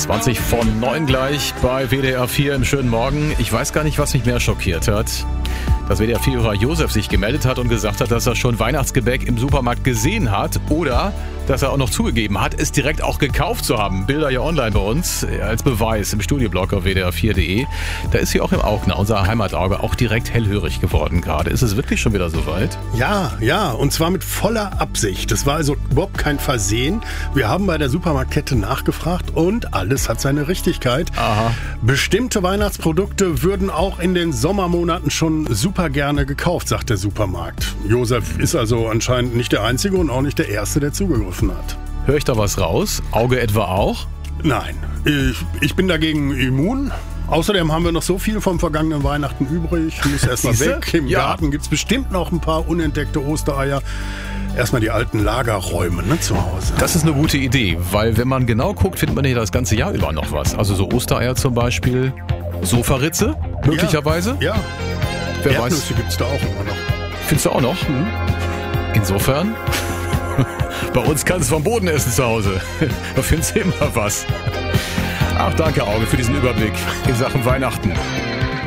20 von 9 gleich bei WDR 4 im schönen Morgen. Ich weiß gar nicht, was mich mehr schockiert hat. Dass WDR 4-Hörer Josef sich gemeldet hat und gesagt hat, dass er schon Weihnachtsgebäck im Supermarkt gesehen hat oder dass er auch noch zugegeben hat, es direkt auch gekauft zu haben. Bilder ja online bei uns als Beweis im Studioblog auf wdr4.de. Da ist hier auch im Augner, unser Heimatauge, auch direkt hellhörig geworden gerade. Ist es wirklich schon wieder soweit? Ja, und zwar mit voller Absicht. Das war also überhaupt kein Versehen. Wir haben bei der Supermarktkette nachgefragt und alles hat seine Richtigkeit. Aha. Bestimmte Weihnachtsprodukte würden auch in den Sommermonaten schon super gerne gekauft, sagt der Supermarkt. Josef ist also anscheinend nicht der Einzige und auch nicht der Erste, der zugegriffen hat. Höre ich da was raus? Auge etwa auch? Nein, ich bin dagegen immun. Außerdem haben wir noch so viel vom vergangenen Weihnachten übrig. Ich muss erstmal weg. Im Garten gibt es bestimmt noch ein paar unentdeckte Ostereier. Erstmal die alten Lagerräume zu Hause. Das ist eine gute Idee, weil wenn man genau guckt, findet man hier das ganze Jahr über noch was. Also so Ostereier zum Beispiel, Sofaritze möglicherweise. Ja. Wer Erdnüsse weiß. gibt es da auch immer noch. Findest du auch noch? Insofern, bei uns kannst du vom Boden essen zu Hause. Da findest du immer was. Ach, danke Auge für diesen Überblick in Sachen Weihnachten.